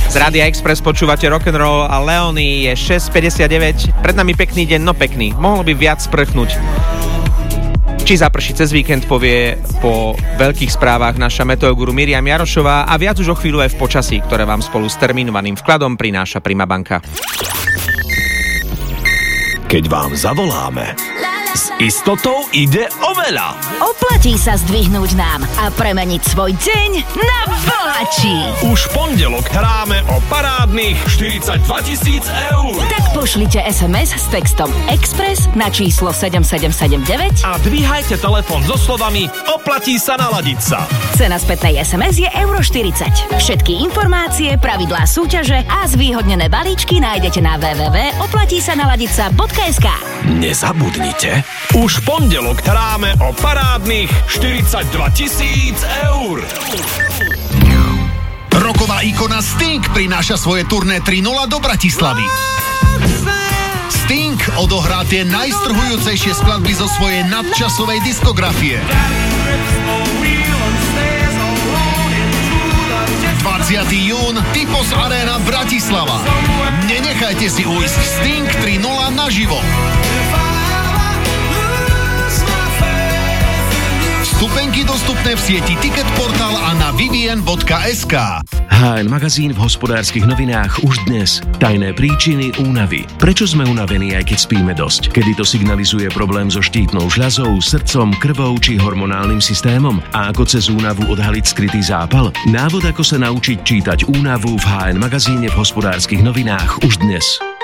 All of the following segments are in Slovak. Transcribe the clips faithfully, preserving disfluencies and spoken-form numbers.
Z Rádia Express počúvate Rock'n'Roll a Leony, je šesť päťdesiatdeväť. Pred nami pekný deň, no pekný. Mohlo by viac sprchnúť. Či zaprší cez víkend, povie po veľkých správach naša meteoguru Miriam Jarošová a viac už o chvíľu aj v počasí, ktoré vám spolu s termínovaným vkladom prináša Prima banka. Keď vám zavoláme, s istotou ide o veľa. Oplatí sa zdvihnúť nám a premeniť svoj deň na bohatší. Už v pondelok hráme o parádnych štyridsaťdva tisíc eur. Tak pošlite es em es s textom Express na číslo sedem sedem sedem deväť a dvíhajte telefón so slovami oplatí sa naladiť sa. Cena spätnej es em es je euro štyridsať. Všetky informácie, pravidlá súťaže a zvýhodnené balíčky nájdete na w w w bodka oplatí sa naladiť sa bodka es ká. Nezabudnite, už v pondelok hráme o parádnych štyridsaťdva tisíc eur. Rocková ikona Sting prináša svoje turné tri nula do Bratislavy. Sting odohrá tie najstrhujúcejšie skladby zo svojej nadčasovej diskografie. dvadsiateho júna Typos Arena Bratislava. Nenechajte si ujsť Sting tri nula naživo. Vstupenky dostupné v sieti Ticketportal a na vivien bodka es ká. há en magazín v Hospodárskych novinách už dnes. Tajné príčiny únavy. Prečo sme unavení, aj keď spíme dosť? Kedy to signalizuje problém so štítnou žľazou, srdcom, krvou či hormonálnym systémom? A ako cez únavu odhaliť skrytý zápal? Návod, ako sa naučiť čítať únavu v há en magazíne v Hospodárskych novinách už dnes.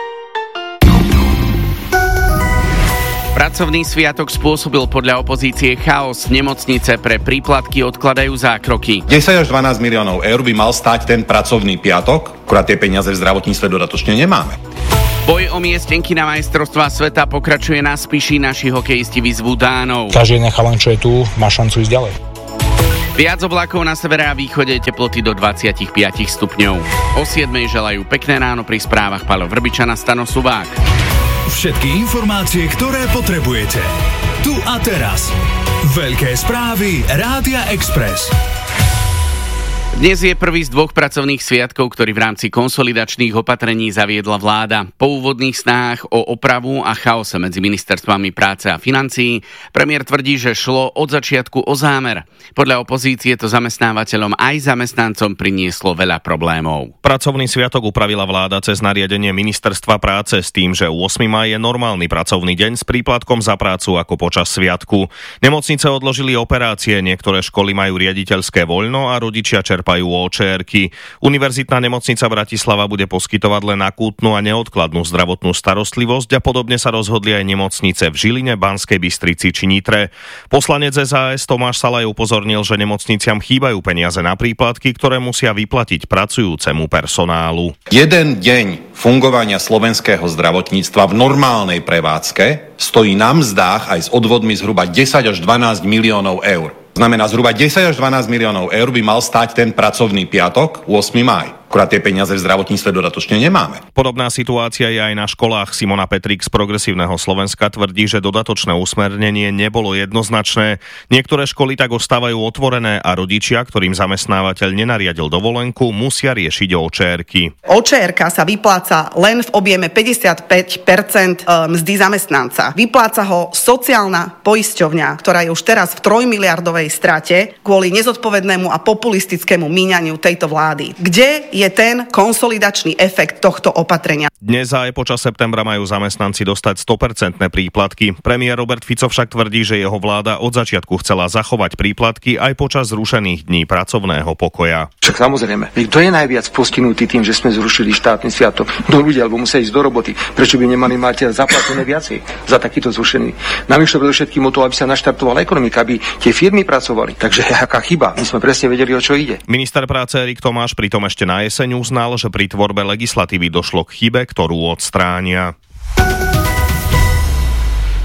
Pracovný sviatok spôsobil podľa opozície chaos. Nemocnice pre príplatky odkladajú zákroky. desať až dvanásť miliónov eur by mal stáť ten pracovný piatok, akurát tie peniaze v zdravotníctve dodatočne nemáme. Boj o miestenky na majstrovstvá sveta pokračuje na Spiši. Naši hokejisti vyzvú Dánov. Každý jeden chalan, čo je tu, má šancu ísť ďalej. Viac oblakov na severe a východe, teploty do dvadsaťpäť stupňov. O siedmej želajú pekné ráno pri správach Paľo Vrbičan a Stano Subák. Všetky informácie, ktoré potrebujete. Tu a teraz. Veľké správy Rádia Express. Dnes je prvý z dvoch pracovných sviatkov, ktorý v rámci konsolidačných opatrení zaviedla vláda. Po úvodných snahách o opravu a chaose medzi ministerstvami práce a financií premiér tvrdí, že šlo od začiatku o zámer. Podľa opozície to zamestnávateľom aj zamestnancom prinieslo veľa problémov. Pracovný sviatok upravila vláda cez nariadenie ministerstva práce s tým, že ôsmeho mája je normálny pracovný deň s príplatkom za prácu ako počas sviatku. Nemocnice odložili operácie, niektoré školy majú riaditeľské voľno a rodičia čerpajú ó čé erky. Univerzitná nemocnica Bratislava bude poskytovať len akútnu a neodkladnú zdravotnú starostlivosť a podobne sa rozhodli aj nemocnice v Žiline, Banskej Bystrici či Nitre. Poslanec es a es Tomáš Salaj upozornil, že nemocniciam chýbajú peniaze na príplatky, ktoré musia vyplatiť pracujúcemu personálu. Jeden deň fungovania slovenského zdravotníctva v normálnej prevádzke stojí na mzdách aj s odvodmi zhruba desať až dvanásť miliónov eur. Znamená, zhruba desať až dvanásť miliónov eur by mal stáť ten pracovný piatok, ôsmeho mája. Akurát tie peniaze v zdravotníctve dodatočne nemáme. Podobná situácia je aj na školách. Simona Petrik z Progresívneho Slovenska tvrdí, že dodatočné usmernenie nebolo jednoznačné. Niektoré školy tak ostávajú otvorené a rodičia, ktorým zamestnávateľ nenariadil dovolenku, musia riešiť ó čé erky. ó čé erka sa vypláca len v objeme päťdesiatpäť percent mzdy zamestnanca. Vypláca ho sociálna poisťovňa, ktorá je už teraz v trojmiliardovej strate kvôli nezodpovednému a populistickému míňaniu tejto vlády. Kde je je ten konsolidačný efekt tohto opatrenia. Dnes aj počas septembra majú zamestnanci dostať sto percent príplatky. Premiér Robert Fico však tvrdí, že jeho vláda od začiatku chcela zachovať príplatky aj počas zrušených dní pracovného pokoja. Však samozrejme, kto je najviac postihnutý tým, že sme zrušili štátny sviatok? Do ľudia, alebo musia ísť do roboty. Prečo by nemali mať zaplatené viacej za takýto zrušený? Nám išlo predovšetkým o to, aby sa naštartovala ekonomika, aby tie firmy pracovali. Takže aká chyba? My sme presne vedeli, o čo ide. Minister práce Erik Tomáš pritom ešte na jeseň uznal, že pri tvorbe legislatívy došlo k chybe, ktorú odstránia.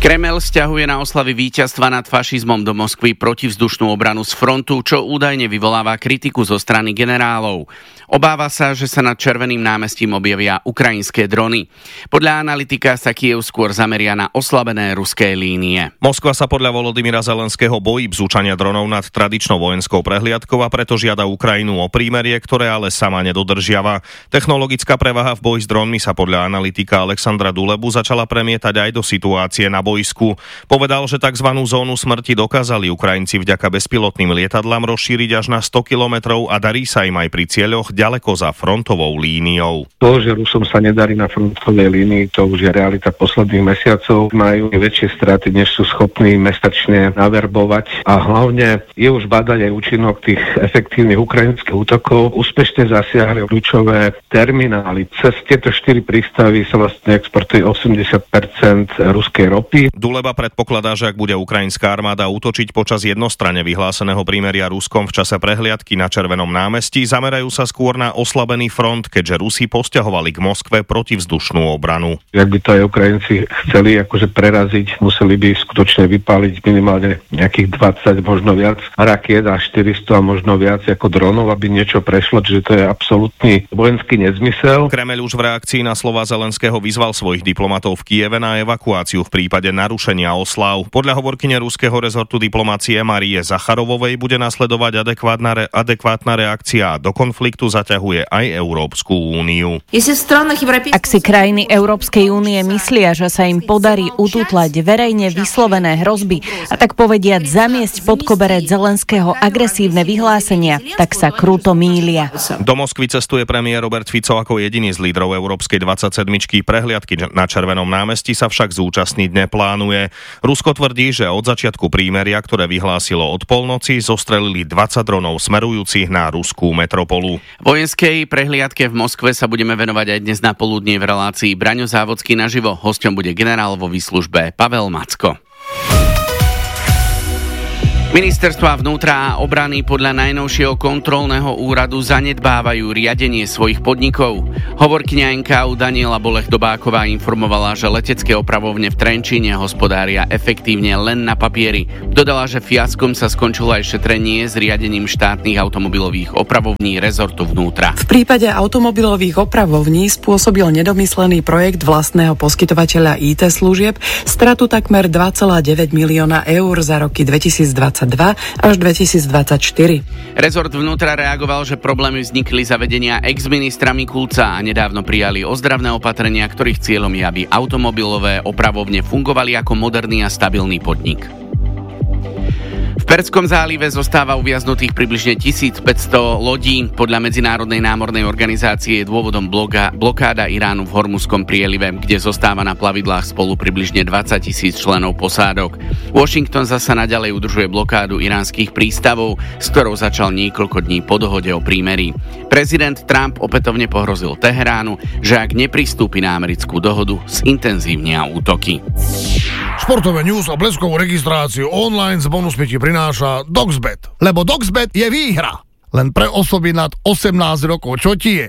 Kremel sťahuje na oslavy víťazstva nad fašizmom do Moskvy protivzdušnú obranu z frontu, čo údajne vyvoláva kritiku zo strany generálov. Obáva sa, že sa nad Červeným námestím objavia ukrajinské drony. Podľa analytika sa Kyjev skôr zameria na oslabené ruské línie. Moskva sa podľa Volodymyra Zelenského bojí bzúčania dronov nad tradičnou vojenskou prehliadkou a preto žiada Ukrajinu o prímerie, ktoré ale sama nedodržiava. Technologická prevaha v boji s dronmi sa podľa analytika Alexandra Dulebu začala premietať aj do situácie na boisku. Povedal, že tzv. Zónu smrti dokázali Ukrajinci vďaka bezpilotným lietadlám rozšíriť až na sto kilometrov a darí sa im aj pri cieľoch ďaleko za frontovou líniou. To, že Rusom sa nedarí na frontovej línii, to už je realita posledných mesiacov. Majú väčšie straty, než sú schopní mesačne naverbovať a hlavne je už badať aj účinok tých efektívnych ukrajinských útokov. Úspešne zasiahli kľúčové terminály. Cez tieto štyri prístavy sa vlastne exportuje osemdesiat percent ruskej ropy. Duleba predpokladá, že ak bude ukrajinská armáda útočiť počas jednostranne vyhláseného prímeria Ruskom v čase prehliadky na Červenom námestí, zamerajú sa skôr na oslabený front, keďže Rusi posťahovali k Moskve protivzdušnú obranu. Ak by to aj Ukrajinci chceli akože preraziť, museli by skutočne vypáliť minimálne nejakých dvadsať, možno viac rakiet a štyristo a možno viac ako dronov, aby niečo prešlo, čiže to je absolútny vojenský nezmysel. Kremeľ už v reakcii na slova Zelenského vyzval svojich diplomatov v Kyjeve na evakuáciu v prípade narušenia oslav. Podľa hovorkyne ruského rezortu diplomácie Marie Zacharovovej bude nasledovať adekvátna, re, adekvátna reakcia a do konfliktu zaťahuje aj Európsku úniu. Ak si krajiny Európskej únie myslia, že sa im podarí ututlať verejne vyslovené hrozby a tak povediať zamiesť pod koberec Zelenského agresívne vyhlásenia, tak sa kruto mýlia. Do Moskvy cestuje premiér Robert Fico ako jediný z lídrov Európskej dvadsaťsedmičky. Prehliadky na Červenom námestí sa však zúčastniť neplánuje. Rusko tvrdí, že od začiatku prímeria, ktoré vyhlásilo od polnoci, zostrelili dvadsať dronov smerujúcich na ruskú metropolu. Vojenskej prehliadke v Moskve sa budeme venovať aj dnes na poludnie v relácii Braňo Závodský naživo. Hosťom bude generál vo výslužbe Pavel Macko. Ministerstvá vnútra a obrany podľa najnovšieho kontrolného úradu zanedbávajú riadenie svojich podnikov. Hovorkyňa en ká ú Daniela Bolech-Dobáková informovala, že letecké opravovne v Trenčíne hospodária efektívne len na papieri. Dodala, že fiaskom sa skončilo aj šetrenie s riadením štátnych automobilových opravovní rezortu vnútra. V prípade automobilových opravovní spôsobil nedomyslený projekt vlastného poskytovateľa í té služieb stratu takmer dva celé deväť milióna eur za roky dvetisícdvadsaťdva až dvetisícdvadsaťštyri. Rezort vnútra reagoval, že problémy vznikli zavedenia ex-ministra Mikulca a nedávno prijali ozdravné opatrenia, ktorých cieľom je, aby automobilové opravovne fungovali ako moderný a stabilný podnik. V Perzskom zálive zostáva uviaznutých približne tisícpäťsto lodí. Podľa Medzinárodnej námornej organizácie je dôvodom bloga, blokáda Iránu v Hormuzskom prielive, kde zostáva na plavidlách spolu približne dvadsaťtisíc členov posádok. Washington zasa naďalej udržuje blokádu iránskych prístavov, s ktorou začal niekoľko dní po dohode o prímerí. Prezident Trump opätovne pohrozil Teheránu, že ak nepristúpi na americkú dohodu, zintenzívnia útoky. Športové news a bleskovú registráciu online s bonusmi ti prináša Doxbet. Lebo Doxbet je výhra. Len pre osoby nad osemnásť rokov. Čo ti je?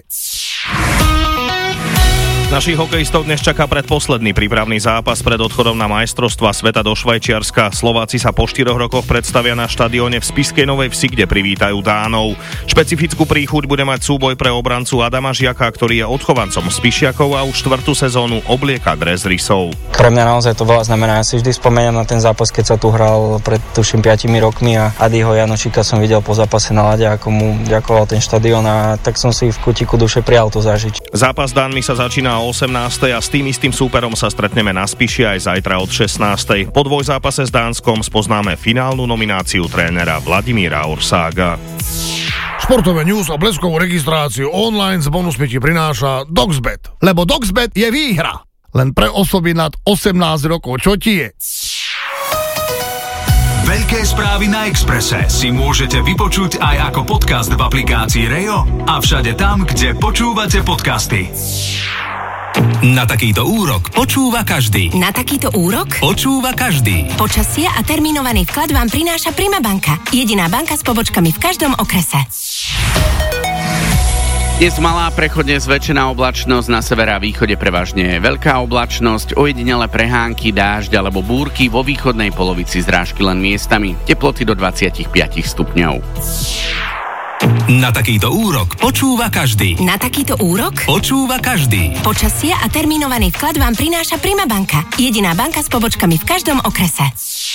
Našich hokejistov dnes čaká predposledný prípravný zápas pred odchodom na majstrovstvá sveta do Švajčiarska. Slováci sa po štyroch rokoch predstavia na štadióne v Spišskej Novej Vsi, kde privítajú Dánov. Špecifickú príchuť bude mať súboj pre obrancu Adama Žiaka, ktorý je odchovancom Spišiakov a už štvrtú sezónu oblieka dres rysov. Pre mňa naozaj to veľa znamená. Ja si vždy spomeniem na ten zápas, keď sa tu hral pred tuším piatimi rokmi a Adiho Janošika som videl po zápase na ľade, ako mu ďakoval ten štadión a tak som si v kutiku duše prijal to zažiť. Zápas s Dánmi sa začína o osemnástej a s tým istým súperom sa stretneme na Spiši aj zajtra od šestnástej. Po dvojzápase s Dánskom spoznáme finálnu nomináciu trénera Vladimíra Orsága. Športové news a bleskovú registráciu online s bonusmi ti prináša Doxbet. Lebo Doxbet je výhra. Len pre osoby nad osemnásť rokov. Čo ti je? Veľké správy na Expresse si môžete vypočuť aj ako podcast v aplikácii Rejo a všade tam, kde počúvate podcasty. Na takýto úrok počúva každý. Na takýto úrok počúva každý. Počasie a termínovaný vklad vám prináša Prima banka. Jediná banka s pobočkami v každom okrese. Dnes malá prechodne zväčšená oblačnosť, na severe a východe prevažne veľká oblačnosť, ojedinele prehánky, dážď alebo búrky, vo východnej polovici zrážky len miestami, teploty do dvadsaťpäť stupňov. Na takýto úrok počúva každý. Na takýto úrok Počúva každý. počasie a termínovaný vklad vám prináša Prima banka. Jediná banka s pobočkami v každom okrese.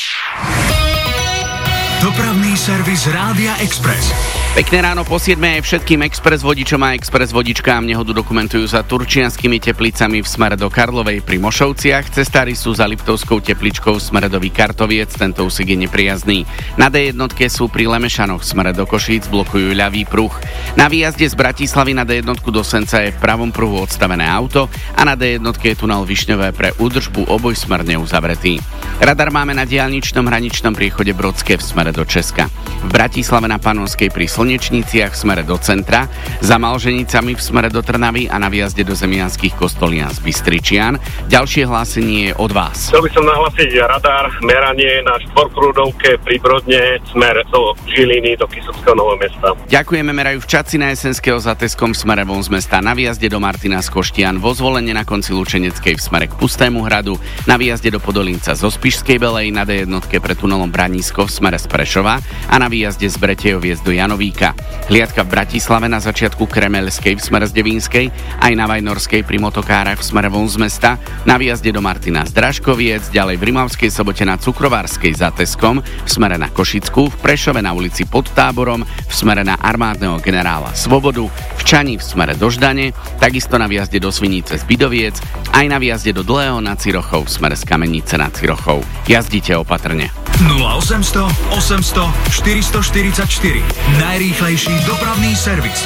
Dopravný servis Rádia Express. Pekné ráno po siedmej aj všetkým Express vodičom a Express vodičkám. Nehodu dokumentujú za Turčianskými Teplicami v smere do Karlovej pri Mošovciach. Cestári sú za Liptovskou Tepličkou v smere do Vikartoviec, tento úsek je nepriazný. Na dé jedna sú pri Lemešanoch v smere do Košíc, blokujú ľavý pruh. Na výjazde z Bratislavy na dé jedna do Senca je v pravom pruhu odstavené auto a na dé jedna je tunel Višňové pre údržbu obojsmerne uzavretý. Radar máme na diaľničnom hraničnom priechode Brodské v smere do Česka. V Bratislave na Panonskej pri Slnečniciach v smere do centra, za Malženicami v smere do Trnavy a na výjazde do Zemianskych Kostolín z Bystričian. Ďalšie hlásenie je od vás. Chcel by som nahlasiť radar, meranie na štvorprúdovke pri Brodne, smer do Žiliny, do Kysuckého Nového Mesta. Ďakujeme, merajú v Čaci na Jesenského za Teskom v smere von z mesta, na výjazde do Martina z Koštian, vo Zvolenie na konci Lučeneckej v smere k Pustému hradu, na výjazde do Podolínca zo Spišskej Belej, na dé jedna pre tunelom Branísko v smere z Prešova a na výjazde z Bretejoviec do Janovíka. Hliadka v Bratislave na začiatku Kremeľskej v smere z Devínskej, aj na Vajnorskej pri Motokárach v smere von z mesta, na výjazde do Martina z Dražkoviec, ďalej v Rimavskej Sobote na Cukrovárskej za Teskom v smere na Košickú, v Prešove na ulici Pod Táborom v smere na armádneho generála Svobodu, v Čani v smere do Ždane, takisto na výjazde do Svinice z Bidoviec, aj na výjazde do Dlhého nad Cirochou v smere z Kamenice nad Cirochou. Jazdite opatrne. nula osemsto osemsto štyristoštyridsaťštyri. Najrýchlejší dopravný servis.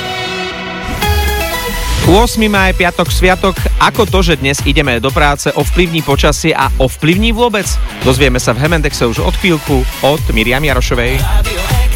ôsmy máj, piatok, sviatok. Ako to, že dnes ideme do práce, ovplyvní počasie a ovplyvní vôbec? Dozvieme sa v Hemendexe už od chvíľku od Miriam Jarošovej.